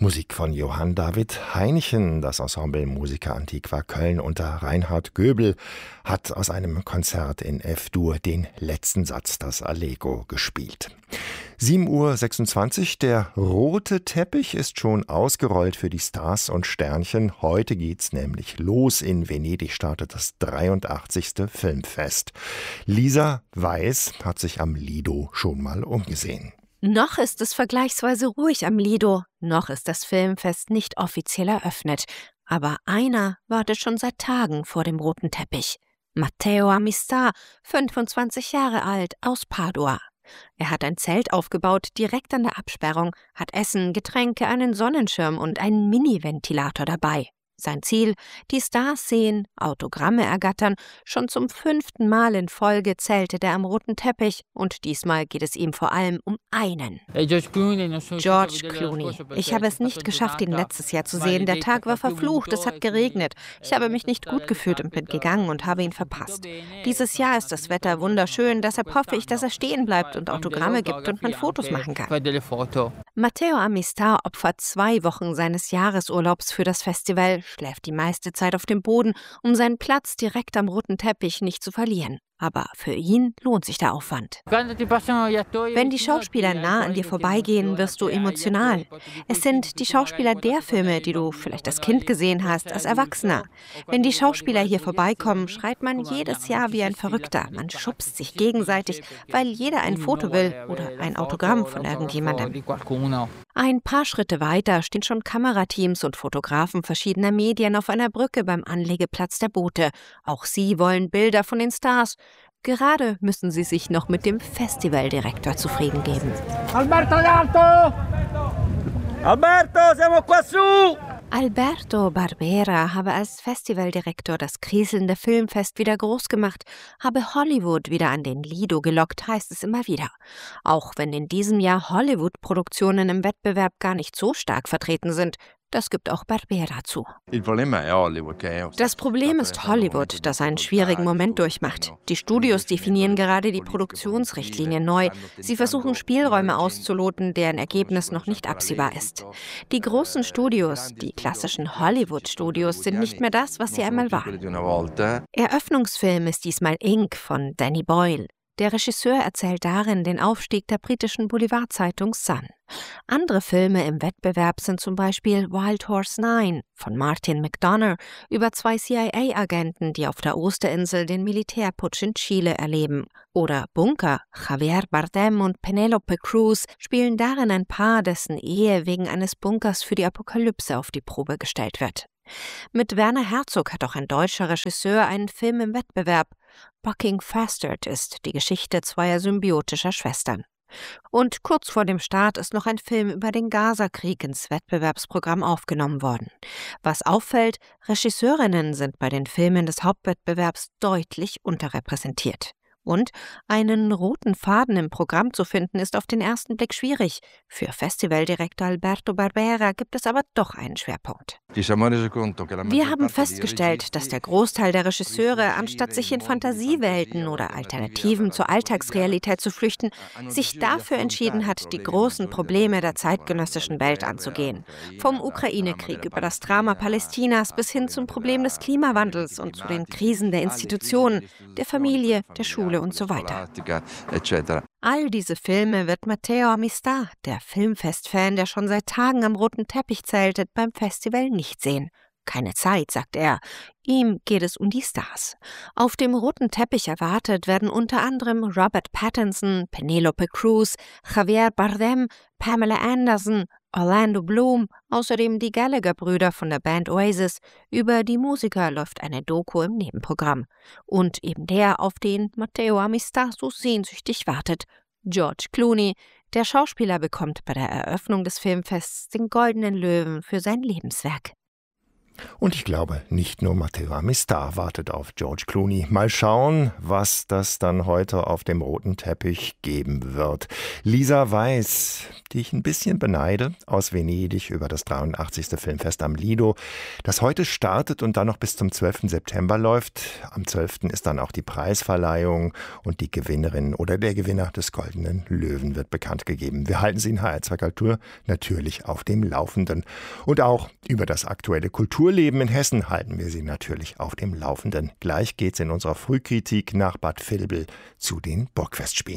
Musik von Johann David Heinichen. Das Ensemble Musica Antiqua Köln unter Reinhard Göbel hat aus einem Konzert in F-Dur den letzten Satz, das Allegro, gespielt. 7:26 Uhr. Der rote Teppich ist schon ausgerollt für die Stars und Sternchen. Heute geht's nämlich los. In Venedig startet das 83. Filmfest. Lisa Weiß hat sich am Lido schon mal umgesehen. Noch ist es vergleichsweise ruhig am Lido. Noch ist das Filmfest nicht offiziell eröffnet. Aber einer wartet schon seit Tagen vor dem roten Teppich. Matteo Amistà, 25 Jahre alt, aus Padua. Er hat ein Zelt aufgebaut, direkt an der Absperrung, hat Essen, Getränke, einen Sonnenschirm und einen Mini-Ventilator dabei. Sein Ziel: die Stars sehen, Autogramme ergattern. Schon zum 5. Mal in Folge zeltet er am roten Teppich und diesmal geht es ihm vor allem um einen. George Clooney. Ich habe es nicht geschafft, ihn letztes Jahr zu sehen. Der Tag war verflucht, es hat geregnet. Ich habe mich nicht gut gefühlt und bin gegangen und habe ihn verpasst. Dieses Jahr ist das Wetter wunderschön, deshalb hoffe ich, dass er stehen bleibt und Autogramme gibt und man Fotos machen kann. Matteo Amistà opfert 2 Wochen seines Jahresurlaubs für das Festival, schläft die meiste Zeit auf dem Boden, um seinen Platz direkt am roten Teppich nicht zu verlieren. Aber für ihn lohnt sich der Aufwand. Wenn die Schauspieler nah an dir vorbeigehen, wirst du emotional. Es sind die Schauspieler der Filme, die du vielleicht als Kind gesehen hast, als Erwachsener. Wenn die Schauspieler hier vorbeikommen, schreit man jedes Jahr wie ein Verrückter. Man schubst sich gegenseitig, weil jeder ein Foto will oder ein Autogramm von irgendjemandem. Ein paar Schritte weiter stehen schon Kamerateams und Fotografen verschiedener Medien auf einer Brücke beim Anlegeplatz der Boote. Auch sie wollen Bilder von den Stars. Gerade müssen sie sich noch mit dem Festivaldirektor zufrieden geben. Alberto, siamo qua su! Alberto Barbera habe als Festivaldirektor das kriselnde Filmfest wieder groß gemacht, habe Hollywood wieder an den Lido gelockt, heißt es immer wieder. Auch wenn in diesem Jahr Hollywood-Produktionen im Wettbewerb gar nicht so stark vertreten sind. Das gibt auch Barbera zu. Das Problem ist Hollywood, das einen schwierigen Moment durchmacht. Die Studios definieren gerade die Produktionsrichtlinien neu. Sie versuchen, Spielräume auszuloten, deren Ergebnis noch nicht absehbar ist. Die großen Studios, die klassischen Hollywood-Studios, sind nicht mehr das, was sie einmal waren. Eröffnungsfilm ist diesmal Ink von Danny Boyle. Der Regisseur erzählt darin den Aufstieg der britischen Boulevardzeitung Sun. Andere Filme im Wettbewerb sind zum Beispiel Wild Horse 9 von Martin McDonagh über 2 CIA-Agenten, die auf der Osterinsel den Militärputsch in Chile erleben. Oder Bunker. Javier Bardem und Penelope Cruz spielen darin ein Paar, dessen Ehe wegen eines Bunkers für die Apokalypse auf die Probe gestellt wird. Mit Werner Herzog hat auch ein deutscher Regisseur einen Film im Wettbewerb. Bucking Fastard ist die Geschichte 2 symbiotischer Schwestern. Und kurz vor dem Start ist noch ein Film über den Gaza-Krieg ins Wettbewerbsprogramm aufgenommen worden. Was auffällt, Regisseurinnen sind bei den Filmen des Hauptwettbewerbs deutlich unterrepräsentiert. Und einen roten Faden im Programm zu finden, ist auf den ersten Blick schwierig. Für Festivaldirektor Alberto Barbera gibt es aber doch einen Schwerpunkt. Wir haben festgestellt, dass der Großteil der Regisseure, anstatt sich in Fantasiewelten oder Alternativen zur Alltagsrealität zu flüchten, sich dafür entschieden hat, die großen Probleme der zeitgenössischen Welt anzugehen. Vom Ukraine-Krieg über das Drama Palästinas bis hin zum Problem des Klimawandels und zu den Krisen der Institutionen, der Familie, der Schule und so weiter. All diese Filme wird Matteo Amistà, der Filmfest-Fan, der schon seit Tagen am roten Teppich zeltet, beim Festival nicht sehen. Keine Zeit, sagt er. Ihm geht es um die Stars. Auf dem roten Teppich erwartet werden unter anderem Robert Pattinson, Penelope Cruz, Javier Bardem, Pamela Anderson, Orlando Bloom, außerdem die Gallagher-Brüder von der Band Oasis. Über die Musiker läuft eine Doku im Nebenprogramm. Und eben der, auf den Matteo Amistà so sehnsüchtig wartet, George Clooney. Der Schauspieler bekommt bei der Eröffnung des Filmfests den Goldenen Löwen für sein Lebenswerk. Und ich glaube, nicht nur Matteo Amistà wartet auf George Clooney. Mal schauen, was das dann heute auf dem roten Teppich geben wird. Lisa Weiß, die ich ein bisschen beneide, aus Venedig über das 83. Filmfest am Lido, das heute startet und dann noch bis zum 12. September läuft. Am 12. ist dann auch die Preisverleihung und die Gewinnerin oder der Gewinner des Goldenen Löwen wird bekannt gegeben. Wir halten Sie in HR2 Kultur natürlich auf dem Laufenden. Und auch über das aktuelle Kulturleben in Hessen halten wir Sie natürlich auf dem Laufenden. Gleich geht's in unserer Frühkritik nach Bad Vilbel zu den Burgfestspielen.